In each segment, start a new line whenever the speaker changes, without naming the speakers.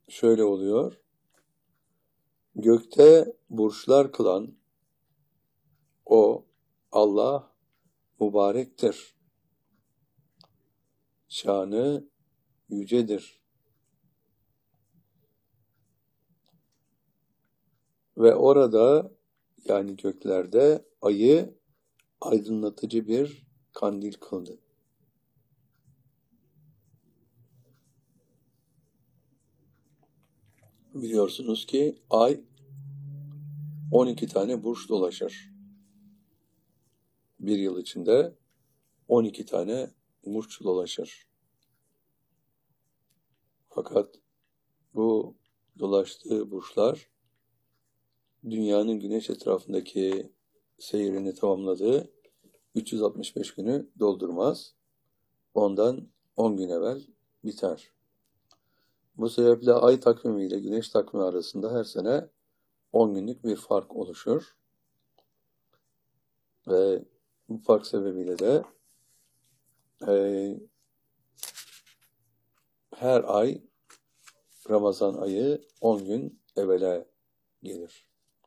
şöyle oluyor. Gökte burçlar kılan o Allah mübarektir. Şanı yücedir. Ve orada yani göklerde ayı aydınlatıcı bir kandil kıldı. Biliyorsunuz ki ay 12 tane burç dolaşır. Bir yıl içinde 12 tane burç dolaşır. Fakat bu dolaştığı burçlar dünyanın güneş etrafındaki seyrini tamamladığı 365 günü doldurmaz. Ondan 10 gün evvel biter. Bu sebeple ay takvimi ile güneş takvimi arasında her sene 10 günlük bir fark oluşur. Ve bu fark sebebiyle de her ay Ramazan ayı 10 gün evvele gelir.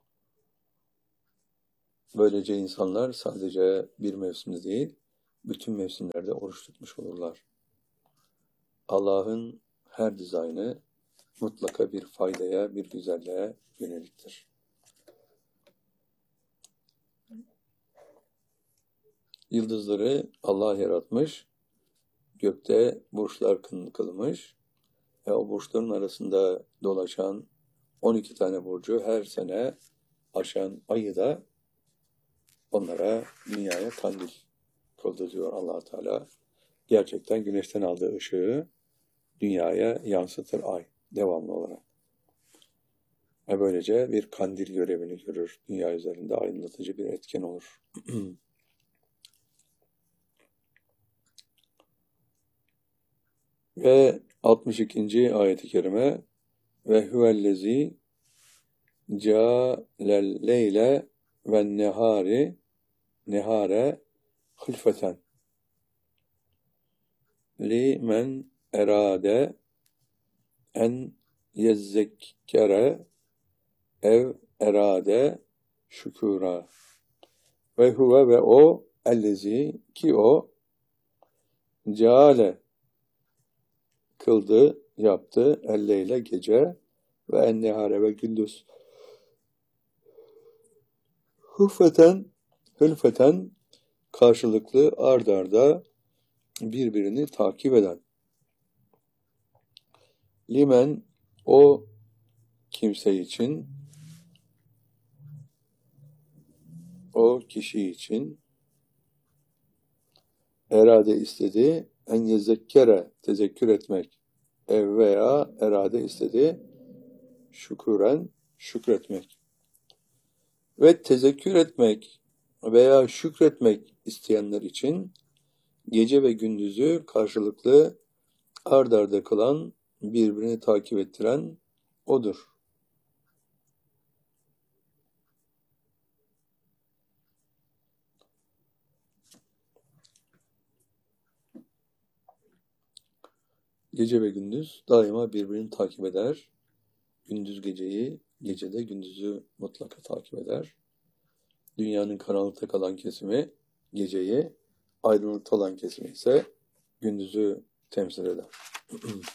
Böylece insanlar sadece bir mevsimde değil, bütün mevsimlerde oruç tutmuş olurlar. Allah'ın her dizaynı mutlaka bir faydaya, bir güzelliğe yöneliktir. Yıldızları Allah yaratmış, gökte burçlar kılmış ve o burçların arasında dolaşan 12 tane burcu her sene aşan ayı da onlara, dünyaya kandil kıldı diyor Allah Teala. Gerçekten güneşten aldığı ışığı dünyaya yansıtır ay devamlı olarak. Ve böylece bir kandil görevini görür. Dünya üzerinde aydınlatıcı bir etken olur. Ve 62. ayet-i kerime ve huvellezî câlel leyle ve nehare hılfeten li men erade en yezzekkere ev erade şükura ve huve ve o ellezi ki o ceale kıldı, yaptı elleyle gece ve ennehare ve gündüz hülfeten karşılıklı ard arda birbirini takip eden. Limen o kimse için, o kişi için erade istedi, en yezekkere tezekkür etmek, ev veya erade istedi, şüküren şükretmek. Ve tezekkür etmek veya şükretmek isteyenler için gece ve gündüzü karşılıklı ard arda kılan, birbirini takip ettiren odur. Gece ve gündüz daima birbirini takip eder. Gündüz geceyi, gece de gündüzü mutlaka takip eder. Dünyanın karanlıkta kalan kesimi geceyi, aydınlıkta olan kesimi ise gündüzü temsil eder.